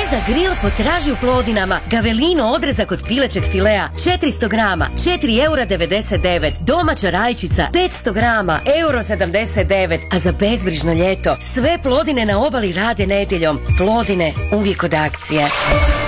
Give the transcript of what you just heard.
za grill potraži u Plodinama. Gavelino odrezak od pilećeg filea 400 grama, 4,99 €. Domaća rajčica 500 grama, 1,79 €. A za bezbrižno ljeto sve Plodine na obali rade nedjeljom. Plodine, uvijek od akcije.